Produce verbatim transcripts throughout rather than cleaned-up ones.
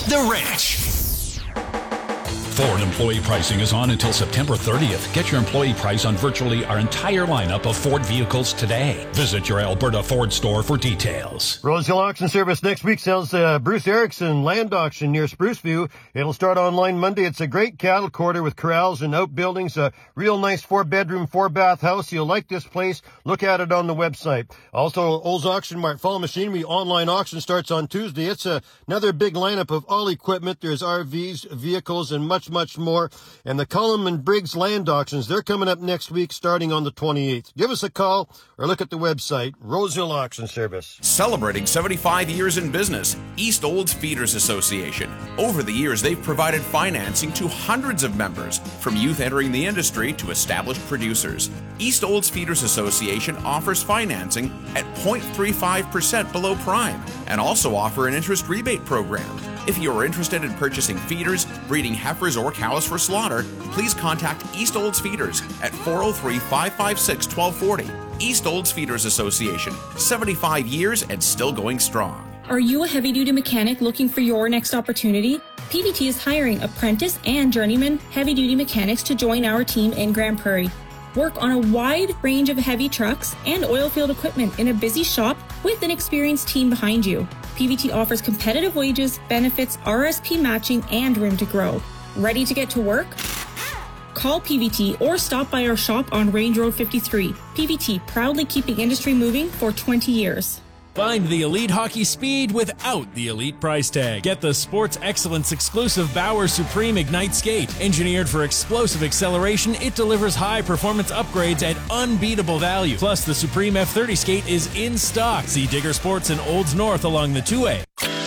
The Ranch. Ford employee pricing is on until September thirtieth. Get your employee price on virtually our entire lineup of Ford vehicles today. Visit your Alberta Ford store for details. Rosehill Auction Service next week sells uh, Bruce Erickson land auction near Spruce View. It'll start online Monday. It's a great cattle quarter with corrals and outbuildings. A real nice four-bedroom, four-bath house. You'll like this place. Look at it on the website. Also, Olds Auction Mart Fall Machinery online auction starts on Tuesday. It's a, another big lineup of all equipment. There's R Vs, vehicles, and much much more. And the Cullum and Briggs land auctions, they're coming up next week starting on the twenty-eighth. Give us a call or look at the website, Rosehill Auction Service. Celebrating seventy-five years in business, East Olds Feeders Association. Over the years, they've provided financing to hundreds of members, from youth entering the industry to established producers. East Olds Feeders Association offers financing at zero point three five percent below prime and also offer an interest rebate program. If you are interested in purchasing feeders, breeding heifers, or cows for slaughter, please contact East Olds Feeders at four oh three, five five six, one two four oh. East Olds Feeders Association, seventy-five years and still going strong. Are you a heavy-duty mechanic looking for your next opportunity? P V T is hiring apprentice and journeyman heavy-duty mechanics to join our team in Grand Prairie. Work on a wide range of heavy trucks and oil field equipment in a busy shop with an experienced team behind you. P V T offers competitive wages, benefits, R S P matching, and room to grow. Ready to get to work? Call P V T or stop by our shop on Range Road fifty-three. P V T, proudly keeping industry moving for twenty years. Find the elite hockey speed without the elite price tag. Get the Sports Excellence exclusive Bauer Supreme Ignite Skate. Engineered for explosive acceleration, it delivers high performance upgrades at unbeatable value. Plus, the Supreme F thirty skate is in stock. See Digger Sports in Olds North along the two A.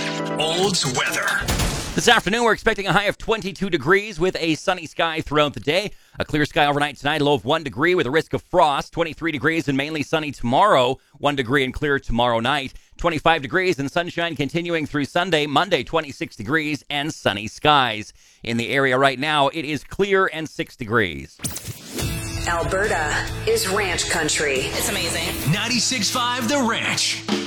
Olds weather. This afternoon, we're expecting a high of twenty-two degrees with a sunny sky throughout the day. A clear sky overnight tonight, a low of one degree with a risk of frost. twenty-three degrees and mainly sunny tomorrow. one degree and clear tomorrow night. twenty-five degrees and sunshine continuing through Sunday. Monday, twenty-six degrees and sunny skies. In the area right now, it is clear and six degrees. Alberta is ranch country. It's amazing. ninety-six point five The Ranch.